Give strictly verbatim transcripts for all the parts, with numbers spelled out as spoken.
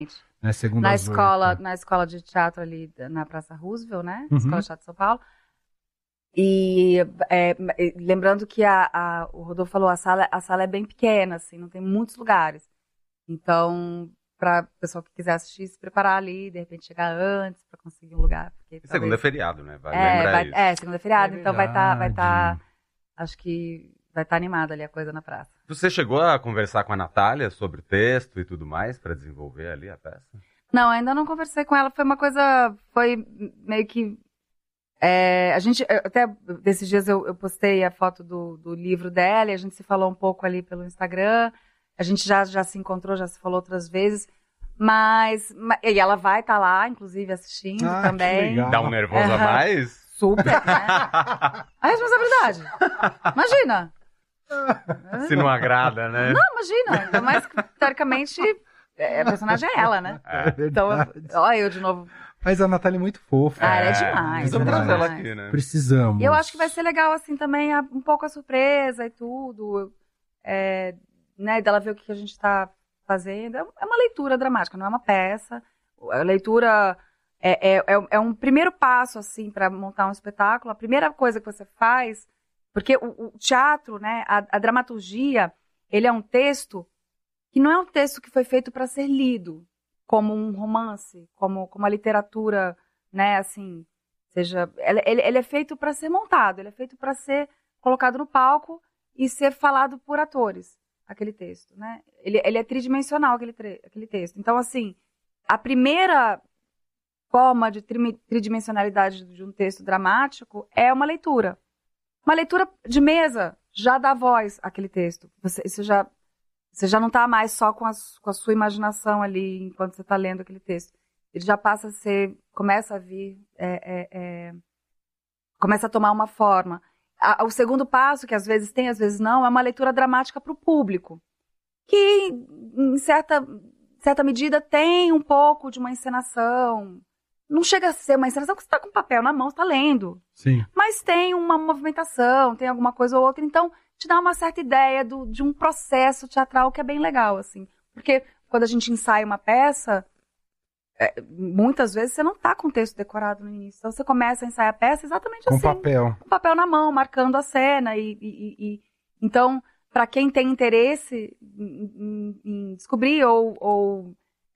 Né, segundo Na as escola, oito. na escola de teatro ali na Praça Roosevelt, né? Uhum. Escola de Teatro de São Paulo. E é, lembrando que a, a, o Rodolfo falou, a sala, a sala é bem pequena, assim, não tem muitos lugares. Então, para o pessoal que quiser assistir, se preparar ali, de repente chegar antes para conseguir um lugar. Porque, talvez... Segunda é feriado, né? Vai é, lembrar vai, isso. É, segunda é feriado, É então vai estar, tá, vai estar, verdade. tá, acho que vai estar tá animada ali a coisa na praça. Você chegou a conversar com a Natália sobre o texto e tudo mais, para desenvolver ali a peça? Não, ainda não conversei com ela, foi uma coisa, foi meio que... É, a gente, até desses dias eu, eu postei a foto do, do livro dela e a gente se falou um pouco ali pelo Instagram, a gente já, já se encontrou, já se falou outras vezes, mas, e ela vai estar tá lá, inclusive, assistindo Ah, também. que legal. Dá um nervoso uhum. a mais? Super, né? A responsabilidade, imagina. Se não agrada, né? Não, imagina, ainda mais que, teoricamente, a personagem é ela, né? É então, olha eu de novo... Mas a Natália é muito fofa. Ah, ela é demais. Precisamos é trazer ela aqui, né? Precisamos. E eu acho que vai ser legal, assim, também, um pouco a surpresa e tudo. É, né, dela ver o que a gente está fazendo. É uma leitura dramática, não é uma peça. A leitura é, é, é um primeiro passo, assim, para montar um espetáculo. A primeira coisa que você faz... Porque o, o teatro, né, a, a dramaturgia, ele é um texto que não é um texto que foi feito para ser lido. Como um romance, como, como a literatura, né, assim, seja... Ele, ele, ele é feito para ser montado, ele é feito para ser colocado no palco e ser falado por atores, aquele texto, né? Ele, ele é tridimensional, aquele, aquele texto. Então, assim, a primeira forma de tri, tridimensionalidade de um texto dramático é uma leitura. Uma leitura de mesa já dá voz àquele texto. Você, você já... Você já não está mais só com a, com a sua imaginação ali enquanto você está lendo aquele texto. Ele já passa a ser, começa a vir, é, é, é, começa a tomar uma forma. A, o segundo passo, que às vezes tem, às vezes não, é uma leitura dramática para o público. Que, em certa, certa medida, tem um pouco de uma encenação. Não chega a ser uma encenação, porque você está com papel na mão, você está lendo. Sim. Mas tem uma movimentação, tem alguma coisa ou outra, então... te dá uma certa ideia do, de um processo teatral que é bem legal, assim. Porque quando a gente ensaia uma peça, é, muitas vezes você não está com o texto decorado no início. Então você começa a ensaiar a peça exatamente com assim. Com papel. Com papel na mão, marcando a cena. E, e, e... Então, para quem tem interesse em, em, em descobrir ou, ou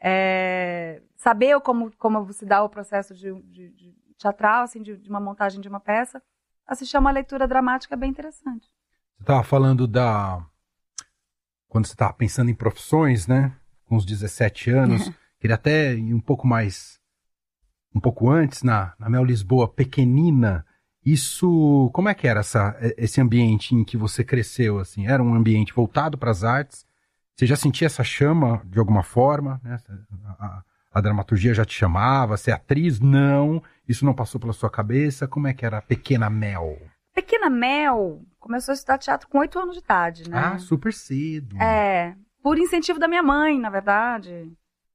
é, saber como, como se dá o processo de, de, de teatral, assim, de, de uma montagem de uma peça, assistir a uma leitura dramática é bem interessante. Você estava falando da... Quando você estava pensando em profissões, né? Com uns dezessete anos. Queria até ir um pouco mais... Um pouco antes, na, na Mel Lisboa, pequenina. Isso... Como é que era essa, esse ambiente em que você cresceu, assim? Era um ambiente voltado para as artes? Você já sentia essa chama de alguma forma? Né? A, a, a dramaturgia já te chamava? Ser atriz? Não. Isso não passou pela sua cabeça? Como é que era a pequena Mel? Pequena Mel começou a estudar teatro com oito anos de idade, né? Ah, super cedo. É, por incentivo da minha mãe, na verdade.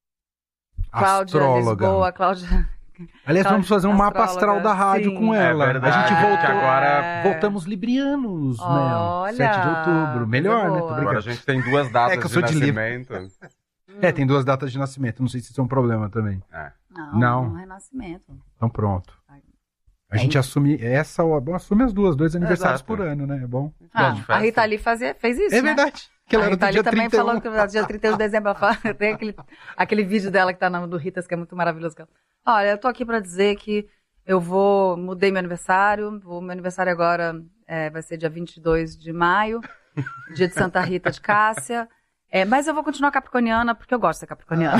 Cláudia Astróloga. Lisboa, Cláudia... Aliás, Cláudia, vamos fazer um mapa astral astróloga, da rádio sim. com ela. É verdade, a gente voltou, agora É. voltamos librianos, Olha, Mel. sete de outubro. Melhor, coisa né? boa. Tô Agora a brincando. gente tem duas datas É que eu de sou de nascimento. É, tem duas datas de nascimento. Não sei se isso é um problema também. É. Não, Não. não, renascimento. Então pronto. A É gente isso. assume essa ou bom, assume as duas, dois aniversários Exato. por ano, né? É bom. Ah, Gosto de festa. a Rita Lee fazia, fez isso, É né? verdade. Que ela A era Rita do dia Lee também trinta e um. falou que no dia trinta e um de dezembro ela fala, tem aquele, aquele vídeo dela que tá no do Ritas, que é muito maravilhoso. Que ela, olha, eu tô aqui pra dizer que eu vou, mudei meu aniversário, vou, meu aniversário agora é, vai ser dia vinte e dois de maio, dia de Santa Rita de Cássia, é, mas eu vou continuar capricorniana porque eu gosto de ser capricorniana.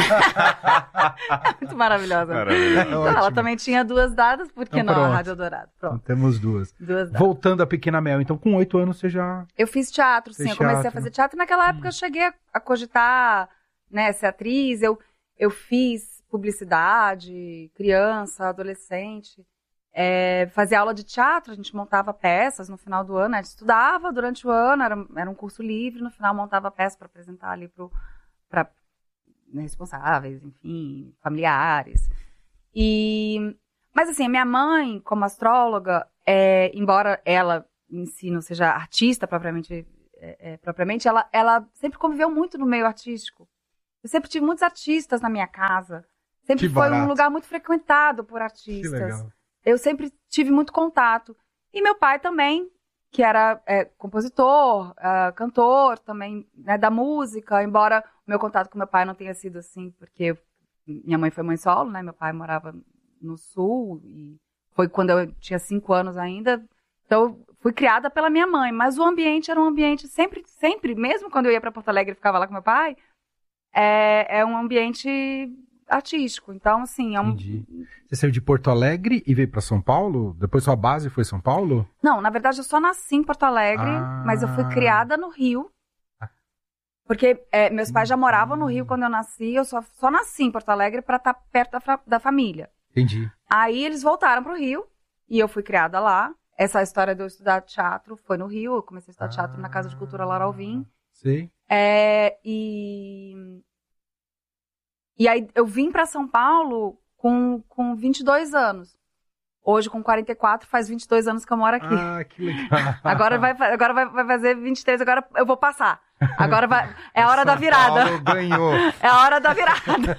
É muito maravilhosa. Maravilhoso. Então, ela Ótimo. também tinha duas dadas, por que Então, não a pronto. Rádio Dourado? Então, Pronto, temos duas. duas dadas. Voltando à Pequena Mel, então com oito anos você já... Eu fiz teatro, sim. Fez Eu comecei teatro. a fazer teatro. Naquela época eu cheguei a, a cogitar, né, ser atriz. Eu, eu fiz publicidade, criança, adolescente. É, fazia aula de teatro, a gente montava peças no final do ano. A gente estudava durante o ano, era, era um curso livre. No final montava peça para apresentar ali para responsáveis, enfim, familiares. E... Mas assim, a minha mãe, como astróloga, é, embora ela em si não seja artista propriamente, é, é, propriamente ela, ela sempre conviveu muito no meio artístico. Eu sempre tive muitos artistas na minha casa. Sempre Que foi barato. um lugar muito frequentado por Que artistas. legal. Eu sempre tive muito contato. E meu pai também, que era é, compositor, uh, cantor também, né, da música, embora o meu contato com meu pai não tenha sido assim, porque minha mãe foi mãe solo, né? Meu pai morava no sul e foi quando eu tinha cinco anos ainda. Então, eu fui criada pela minha mãe, mas o ambiente era um ambiente sempre, sempre, mesmo quando eu ia para Porto Alegre e ficava lá com meu pai, é, é um ambiente artístico. Então, assim, é um... Entendi. Você saiu de Porto Alegre e veio para São Paulo? Depois sua base foi São Paulo? Não, na verdade, eu só nasci em Porto Alegre, Ah. mas eu fui criada no Rio. Porque é, meus pais já moravam no Rio quando eu nasci, eu só, só nasci em Porto Alegre para estar perto da, fa- da família. Entendi. Aí eles voltaram pro Rio e eu fui criada lá. Essa história de eu estudar teatro foi no Rio, eu comecei a estudar teatro na Casa de Cultura Laura Alvim. Sei. É, e... e aí eu vim para São Paulo com, com vinte e dois anos. Hoje, com quarenta e quatro, faz vinte e dois anos que eu moro aqui. Ah, que legal. Agora, vai, agora vai, vai fazer vinte e três, agora eu vou passar. Agora vai, é a hora da virada. São Paulo ganhou. É a hora da virada.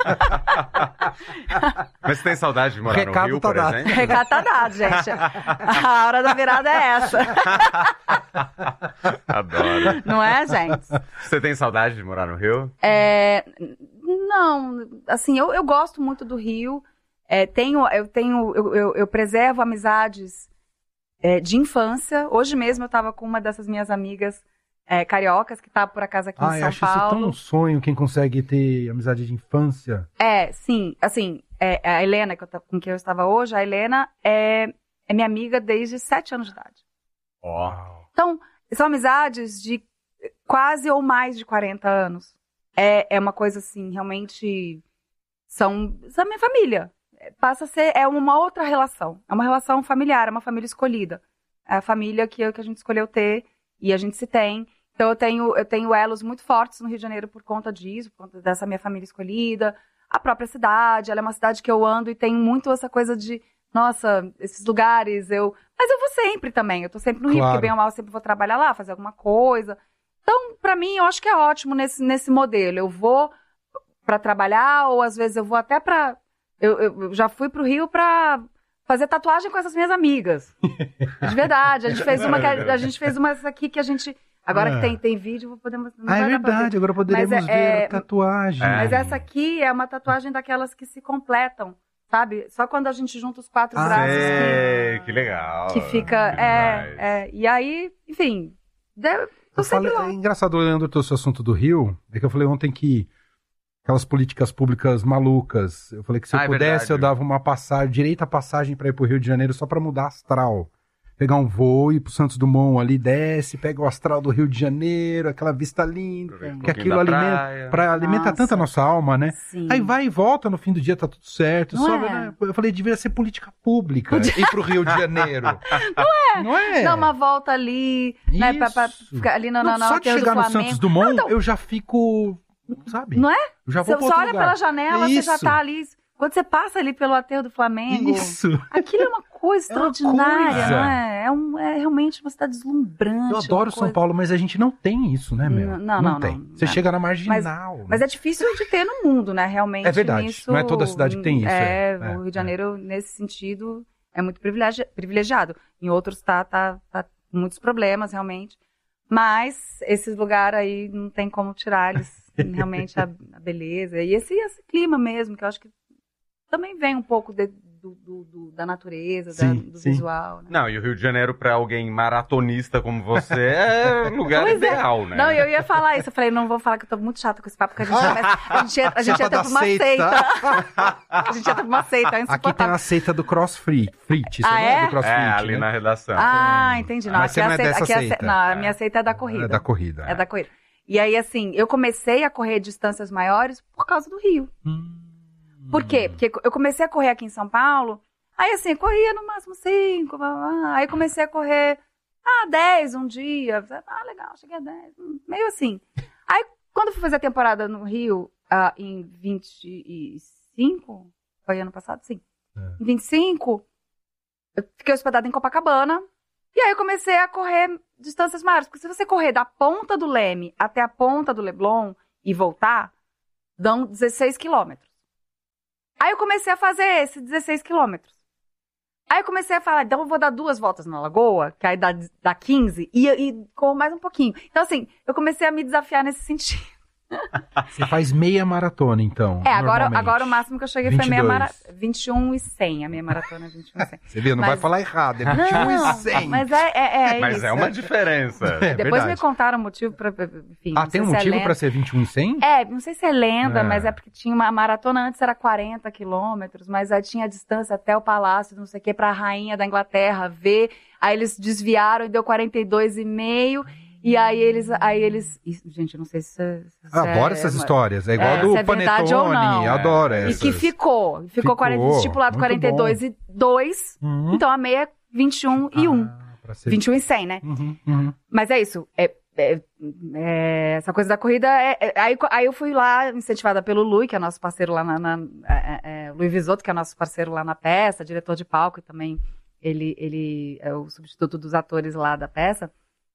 Mas você tem saudade de morar Recado no Rio, tá por dado. exemplo? Recado tá dado, gente. A hora da virada é essa. Adoro. Não é, gente? Você tem saudade de morar no Rio? É, não, assim, eu, eu gosto muito do Rio. É, tenho, eu tenho, eu, eu, eu preservo amizades é, de infância. Hoje mesmo eu estava com uma dessas minhas amigas é, cariocas que tá por acaso aqui Ai, em São acho isso Paulo. tão um sonho quem consegue ter amizade de infância. É, sim, assim, é, a Helena que eu, ta- com quem eu estava hoje, a Helena é, é minha amiga desde sete anos de idade. Ó. Então, são amizades de quase ou mais de quarenta anos. É, é uma coisa assim, realmente são, são minha família. Passa a ser, é uma outra relação. É uma relação familiar, é uma família escolhida. É a família que, que a gente escolheu ter e a gente se tem. Então eu tenho, eu tenho elos muito fortes no Rio de Janeiro por conta disso, por conta dessa minha família escolhida. A própria cidade, ela é uma cidade que eu ando e tem muito essa coisa de, nossa, esses lugares, eu... Mas eu vou sempre também, eu tô sempre no Rio, Claro. porque bem ou mal eu sempre vou trabalhar lá, fazer alguma coisa. Então, pra mim, eu acho que é ótimo nesse, nesse modelo. Eu vou pra trabalhar, ou às vezes eu vou até pra... Eu, eu eu já fui pro Rio pra fazer tatuagem com essas minhas amigas. De verdade. A gente fez uma, que a, a gente fez uma essa aqui que a gente... Agora Ah. que tem, tem vídeo, podemos... não Ah, é vai dar pra ver. verdade, agora poderemos Mas é- ver é- a tatuagem. É. Mas essa aqui é uma tatuagem daquelas que se completam, sabe? Só quando a gente junta os quatro Ah, braços Sei, que legal. que, que fica... Que É, demais. é, e aí, enfim... de- tô Eu sempre falei, lá. é engraçado, Leandro, trouxe o assunto do Rio, é que eu falei ontem que aquelas políticas públicas malucas, eu falei que se eu Ah, é pudesse verdade. eu dava uma passagem, direita passagem pra ir pro Rio de Janeiro só pra mudar astral. Pegar um voo, ir pro Santos Dumont ali, desce, pega o astral do Rio de Janeiro, aquela vista linda, Aproveita um que pouquinho aquilo da alimenta, praia. pra, alimenta Nossa. tanto a nossa alma, né? Sim. Aí vai e volta, no fim do dia tá tudo certo. Não só, é? né? Eu falei, devia ser política pública ir pro Rio de Janeiro. Não é? Não é? Dá uma volta ali, né? Pra, pra Isso. ficar ali na, Não, na, na só de Aterro chegar do no Flamengo. Santos Dumont, Não, então, eu já fico, sabe? Não é? Eu já vou Você pra só outro olha lugar. pela janela, você já Isso. tá ali. Quando você passa ali pelo Aterro do Flamengo, Isso. aquilo é uma coisa É uma extraordinária, coisa. não é? É, um, é realmente uma cidade deslumbrante. Eu adoro uma São coisa- Paulo, mas a gente não tem isso, né, meu? Não, não, tem. não, Você não. chega na marginal. né? Mas é difícil de ter no mundo, né? Realmente. É verdade. Nisso, Não é toda cidade que tem isso, É, é. É, o Rio de é. Janeiro, nesse sentido, é muito privilegi- privilegiado. Em outros tá, tá, tá com muitos problemas, realmente. Mas esses lugares aí não tem como tirar eles realmente a, a beleza. E esse, esse clima mesmo, que eu acho que também vem um pouco de- do, do- do- da natureza, da- Sim, do sim. visual. Né? Não, e o Rio de Janeiro, pra alguém maratonista como você, é o lugar Pois é. ideal, né? Não, eu ia falar isso. Eu falei, não vou falar que eu tô muito chata com esse papo, porque a gente, começa- a gente, entra- a gente Chata entra da pra uma seita. seita. A gente entra pra uma seita, é Aqui tem insuportável. a seita do CrossFit. Fit, você Ah, não é? do CrossFit, É, ali né? na redação. Ah, entendi. Não, Mas aqui você é não a é seita, dessa aqui é a seita. se- não, a É. minha seita é da corrida. É da corrida. É da corrida. E aí, assim, eu comecei a correr distâncias maiores por causa do Rio. Hum. Por quê? Porque eu comecei a correr aqui em São Paulo, aí assim, eu corria no máximo cinco, blá, blá, blá. Aí comecei a correr, ah, dez um dia. Ah, legal, cheguei a dez. hum, Meio assim. Aí, quando eu fui fazer a temporada no Rio, ah, em vinte e cinco, foi ano passado? Sim. É. Em vinte e cinco, eu fiquei hospedada em Copacabana, e aí eu comecei a correr distâncias maiores. Porque se você correr da ponta do Leme até a ponta do Leblon e voltar, dão dezesseis quilômetros. Aí eu comecei a fazer esses dezesseis quilômetros. Aí eu comecei a falar, então eu vou dar duas voltas na lagoa, que aí dá, dá quinze, e, e corro mais um pouquinho. Então, assim, eu comecei a me desafiar nesse sentido. Você faz meia maratona, então? É, agora, agora o máximo que eu cheguei vinte e dois. foi meia maratona. vinte e um e cem, a minha maratona é vinte e um e cem. Você viu, não Mas... vai falar errado, é vinte e um não, e cem. Mas é, é, é Mas isso. é uma diferença. É, Depois verdade. me contaram o motivo pra... Enfim, Ah, tem um se motivo é pra ser vinte e um e cem? É, não sei se é lenda, É. mas é porque tinha uma maratona, antes era quarenta quilômetros, mas aí tinha distância até o palácio, não sei o que, pra rainha da Inglaterra ver. Aí eles desviaram e deu quarenta e dois e meio. E aí eles, aí eles... Isso, gente, eu não sei se... se Adoro é, essas é, histórias. É igual é, do se é verdade ou não. Panetone. Adoro E essas. que ficou. Ficou, Ficou, quarenta, estipulado muito quarenta e dois e dois. Uhum. Então a meia é vinte e um e um. Ah, pra ser... vinte e um e cem, né? Uhum, uhum. Mas é isso. É, é, é, essa coisa da corrida... É, é, aí, aí eu fui lá, incentivada pelo Lui, que é nosso parceiro lá na... na é, é, Lui Visotto, que é nosso parceiro lá na peça, diretor de palco e também ele, ele é o substituto dos atores lá da peça.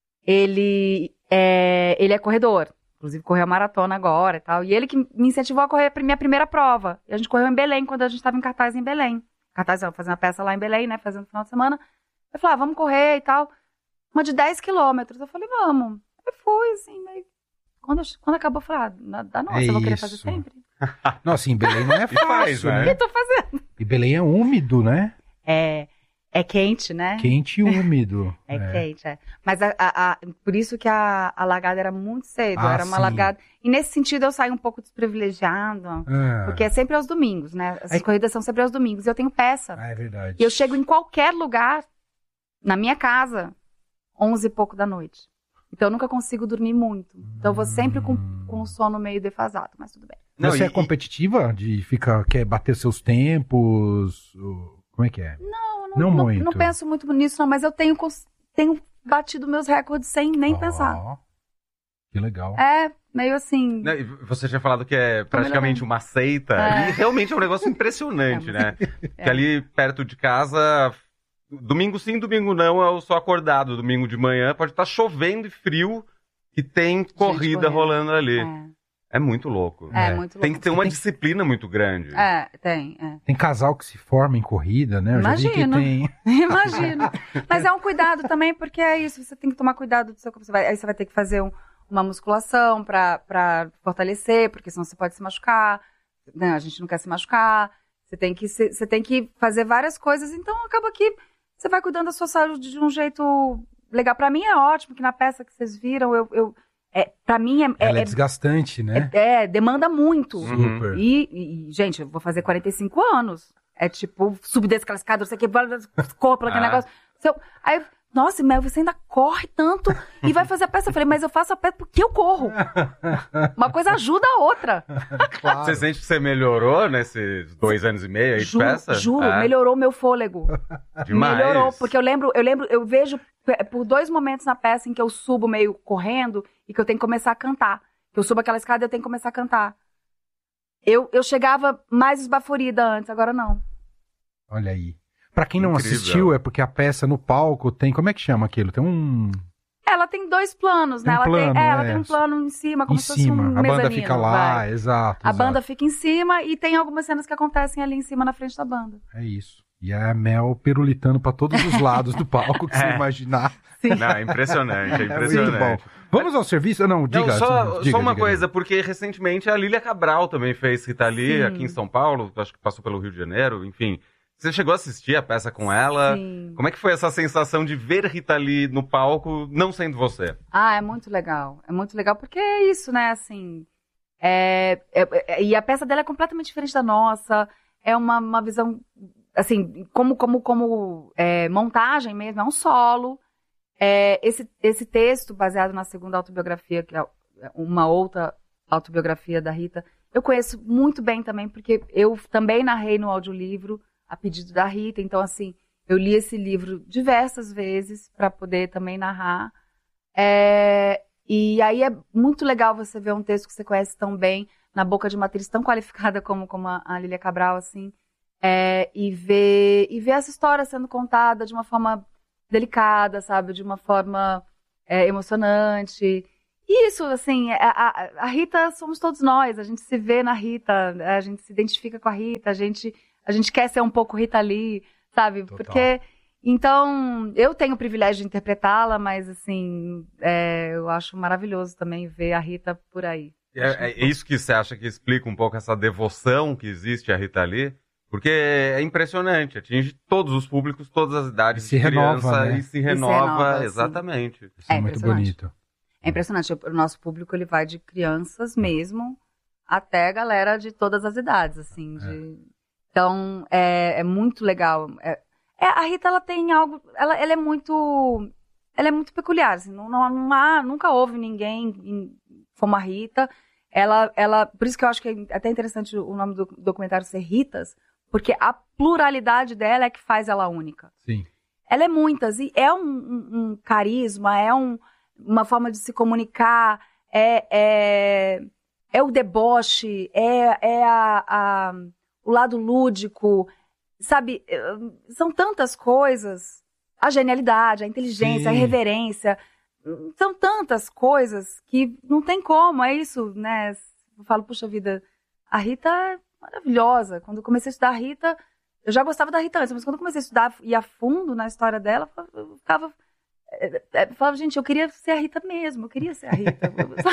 Ele é, ele é corredor, inclusive correu a maratona agora e tal. E ele que me incentivou a correr a minha primeira prova. E a gente correu em Belém, quando a gente estava em cartaz em Belém. Cartaz, fazendo a peça lá em Belém, né, fazendo no final de semana. Eu falei, ah, vamos correr e tal. Uma de dez quilômetros. Eu falei, vamos. Eu fui, assim, meio... Quando, eu, quando acabou, eu falei, ah, dá nossa, É eu vou querer isso. fazer sempre. Nossa, em Belém não é fácil, faz, O né? que né? eu tô fazendo? E Belém é úmido, né? É, é quente, né? Quente e úmido. É, quente, é. Mas a, a, a- por isso que a, a largada era muito cedo, Ah, era uma sim. largada... E nesse sentido eu saio um pouco desprivilegiada, Ah, porque é sempre aos domingos, né? Essas Aí- corridas são sempre aos domingos, e eu tenho peça. ah, é verdade. E eu chego em qualquer lugar, na minha casa, onze e pouco da noite. Então eu nunca consigo dormir muito. Então eu vou sempre com, com o sono meio defasado, mas tudo bem. Não, Você e- é competitiva? De ficar, quer bater seus tempos? Ou- Como é que é? Não, Não não, muito. não penso muito nisso, não, mas eu tenho, cons- tenho batido meus recordes sem nem Ó, pensar. Que legal. É, meio assim... Né, e Você tinha falado que é praticamente uma seita, É. e realmente é um negócio impressionante, É. né? É. Que ali perto de casa, domingo sim, domingo não, eu sou acordado. Domingo de manhã pode estar chovendo e frio e tem corrida correndo. rolando ali. É, É muito louco. é, É. muito louco. Tem que ter uma Tem- disciplina muito grande. É, tem, é. Tem casal que se forma em corrida, né? Eu já vi que Imagino. tem. Imagino. Mas é um cuidado também, porque é isso, você tem que tomar cuidado do seu corpo. Você vai- aí você vai ter que fazer um- uma musculação pra, pra fortalecer, porque senão você pode se machucar. Né? A gente não quer se machucar. Você tem, que, se- você tem que fazer várias coisas. Então, acaba que você vai cuidando da sua saúde de um jeito legal. Pra mim é ótimo, que na peça que vocês viram, eu... eu é, pra mim é... Ela é, é, desgastante, né? é- é, demanda muito. Uhum. Super. E, e, gente, eu vou fazer quarenta e cinco anos. É tipo, subir desse aquela escada, não sei o que, corre pelo aquele Ah. negócio. Se eu- aí, nossa, Mel, você ainda corre tanto e vai fazer a peça. Eu falei, mas eu faço a peça porque eu corro. Uma coisa ajuda a outra. Claro. Você sente que você melhorou nesses dois anos e meio aí de Juro, peça? juro, É, melhorou meu fôlego. demais. Melhorou, porque eu lembro, eu lembro, eu vejo p- por dois momentos na peça em que eu subo meio correndo e que eu tenho que começar a cantar. Que eu subo aquela escada e eu tenho que começar a cantar. Eu, eu chegava mais esbaforida antes, agora não. Olha aí. Pra quem não Incrível. assistiu, é porque a peça no palco tem... Como é que chama aquilo? Tem um... Ela tem dois planos, Tem né? um ela, plano, tem, é, ela é. tem um plano em cima, como em se fosse cima. um a banda mezanino, fica lá, vai. exato. A exato. banda fica em cima e tem algumas cenas que acontecem ali em cima, na frente da banda. É isso. E é a Mel pirulitando pra todos os lados do palco que você É. imaginar. Não, é impressionante, é É muito impressionante. bom. Vamos ao serviço? Não, diga. Não, só, diga, só uma diga, coisa, porque recentemente a Lília Cabral também fez Rita Lee Sim. aqui em São Paulo, acho que passou pelo Rio de Janeiro, enfim. Você chegou a assistir a peça com ela? Sim. Como é que foi essa sensação de ver Rita Lee no palco, não sendo você? Ah, é muito legal. É muito legal porque é isso, né? Assim, é, é- é- e a peça dela é completamente diferente da nossa. É uma, uma visão, assim, como, como, como é, montagem mesmo, é um solo. É, esse, esse texto, baseado na segunda autobiografia, que é uma outra autobiografia da Rita, eu conheço muito bem também, porque eu também narrei no audiolivro a pedido da Rita. Então, assim, eu li esse livro diversas vezes para poder também narrar. É, e aí é muito legal você ver um texto que você conhece tão bem, na boca de uma atriz tão qualificada como, como a, a Lília Cabral, assim, é, e, ver, e ver essa história sendo contada de uma forma delicada, sabe? De uma forma é, emocionante. Isso, assim, a, a, a Rita somos todos nós, a gente se vê na Rita, a gente se identifica com a Rita, a gente, a gente quer ser um pouco Rita Lee, sabe? Total. Porque, então, eu tenho o privilégio de interpretá-la, mas, assim, é, eu acho maravilhoso também ver a Rita por aí. É, é isso que você acha que explica um pouco essa devoção que existe à Rita Lee? Porque é impressionante, atinge todos os públicos, todas as idades, E se de criança, renova, né? e se renova, renova, exatamente. Isso é, É muito impressionante. bonito. É impressionante, o nosso público, ele vai de crianças mesmo até galera de todas as idades, assim, de... Então, é, é muito legal. É, é, a Rita, ela tem algo, ela, ela é muito, ela é muito peculiar, assim, não, não, não há, nunca houve ninguém em, como a Rita. Ela, ela, por isso que eu acho que é até interessante o nome do documentário ser Ritas, porque a pluralidade dela é que faz ela única. Sim. Ela é muitas, e é um, um, um carisma, é um, uma forma de se comunicar, é, é, é o deboche, é, é a, a, o lado lúdico, sabe? São tantas coisas, a genialidade, a inteligência, Sim. a irreverência, são tantas coisas que não tem como, é isso, né? Eu falo, puxa vida, a Rita é maravilhosa. Quando eu comecei a estudar a Rita, eu já gostava da Rita antes, mas quando eu comecei a estudar e a fundo na história dela, eu ficava... Eu falava, gente, eu queria ser a Rita mesmo, eu queria ser a Rita.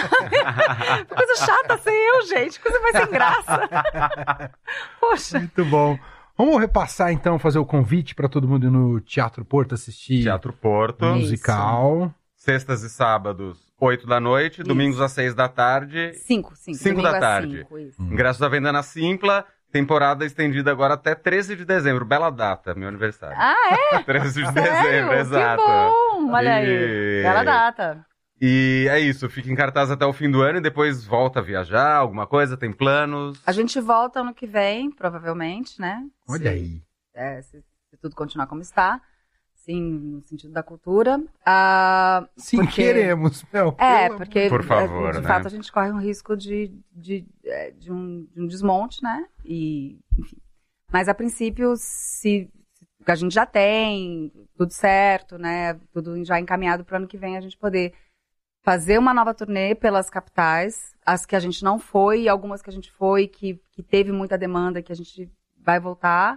Sabe? Coisa chata ser eu, gente, coisa mais sem graça. Poxa. Muito bom. Vamos repassar então, fazer o convite para todo mundo ir no Teatro Porto assistir Teatro Porto, musical. sextas e sábados, oito da noite, Isso. domingos às seis da tarde. Cinco, cinco. Cinco Domingo da é tarde. cinco, isso. Ingressos à venda na Simpla, temporada estendida agora até treze de dezembro. Bela data, meu aniversário. Ah, é? treze de Sério? dezembro, exato. Que bom, olha aí. E- Bela data. E é isso, fica em cartaz até o fim do ano e depois volta a viajar, alguma coisa, tem planos? A gente volta ano que vem, provavelmente, né? Olha Se- aí. é, se, se tudo continuar como está. Sim, no sentido da cultura. Ah, Sim, porque- queremos, Mel. É, pelo porque, Por é, favor, de né? fato, a gente corre um risco de, de, é, de, um, de um desmonte, né? E, enfim. Mas, a princípio, se, se a gente já tem tudo certo, né? Tudo já encaminhado para o ano que vem, a gente poder fazer uma nova turnê pelas capitais, as que a gente não foi, e algumas que a gente foi, que, que teve muita demanda, que a gente vai voltar.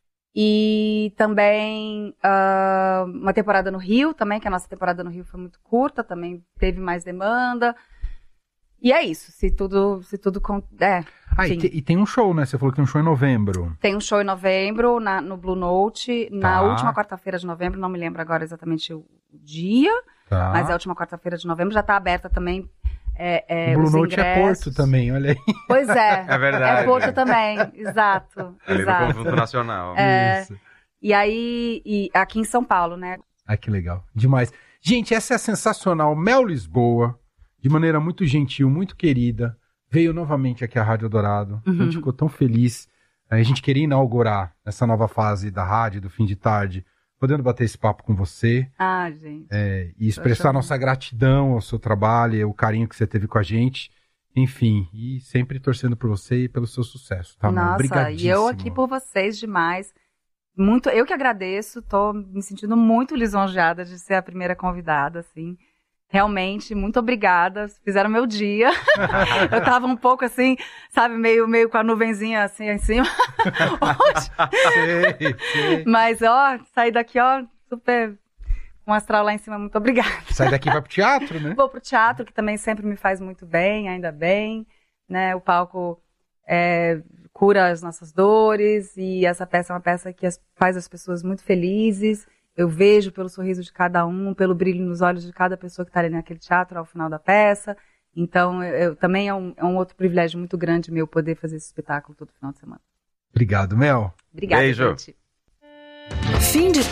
E também ah, uma temporada no Rio também, que a nossa temporada no Rio foi muito curta, também teve mais demanda. E é isso, se tudo, se tudo con- é, Ah, e, enfim. te- e tem um show, né? Você falou que tem um show em novembro. Tem um show em novembro na- no Blue Note, na Tá. última quarta-feira de novembro, não me lembro agora exatamente o dia, Tá. mas é a última quarta-feira de novembro, já está aberta também. É, é, o Blue os Note é ingressos. Porto também, olha aí. Pois é, É verdade. é Porto também, exato, Ali no exato. Conjunto Nacional. É. Isso. E aí, e aqui em São Paulo, né? Ah, que legal. Demais. Gente, essa é sensacional. Mel Lisboa, de maneira muito gentil, muito querida, veio novamente aqui à Rádio Dourado. A gente ficou tão feliz. A gente queria inaugurar essa nova fase da rádio, do fim de tarde, podendo bater esse papo com você Ah, gente. é, e expressar Poxa. nossa gratidão ao seu trabalho, o carinho que você teve com a gente. Enfim, e sempre torcendo por você e pelo seu sucesso, tá, Mel? Nossa, e Obrigadíssimo. eu aqui por vocês demais. Muito, eu que agradeço, tô me sentindo muito lisonjeada de ser a primeira convidada, assim. Realmente, muito obrigada, fizeram meu dia. Eu tava um pouco assim, sabe, meio, meio com a nuvenzinha assim em cima. Hoje. Sei, sei. Mas, ó, saí daqui, ó, super com um astral lá em cima, muito obrigada. Sai daqui e vai pro teatro, né? Vou pro teatro, que também sempre me faz muito bem, ainda bem, né? O palco é, cura as nossas dores, e essa peça é uma peça que as- faz as pessoas muito felizes. Eu vejo pelo sorriso de cada um, pelo brilho nos olhos de cada pessoa que está ali naquele teatro ao final da peça. Então, eu, eu- também é um, é um outro privilégio muito grande meu poder fazer esse espetáculo todo final de semana. Obrigado, Mel. Obrigada, Beijo. gente. Fim de